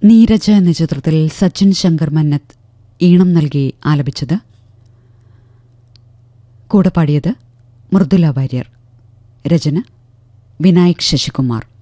നീരജ എന്ന ചിത്രത്തിൽ സച്ചിൻ ശങ്കർ മന്നത്ത് ഈണം നൽകി ആലപിച്ചത്. കൂടെ പാടിയത് മൃദുല വാര്യർ. രചന വിനായക് ശശികുമാർ.